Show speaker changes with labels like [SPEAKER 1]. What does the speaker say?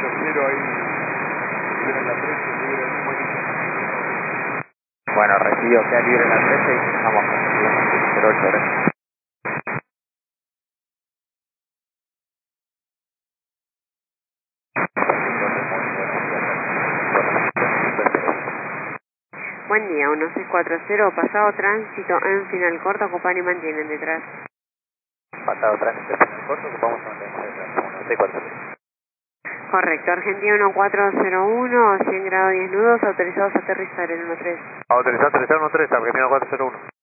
[SPEAKER 1] 140 ahí, libre en la 13, libre en el buenísimo.
[SPEAKER 2] Bueno, recibió, queda libre en la 13 y vamos con el 08, gracias.
[SPEAKER 3] Buen día, 1640, pasado tránsito en final corto, ocupan y mantienen detrás.
[SPEAKER 2] Pasado tránsito en final corto, ocupamos y mantenemos detrás. 1640.
[SPEAKER 3] Correcto, Argentina 1401, 100 grados 10 nudos, autorizados a aterrizar en 13.
[SPEAKER 1] Autorizado aterrizar 13, Argentina 401.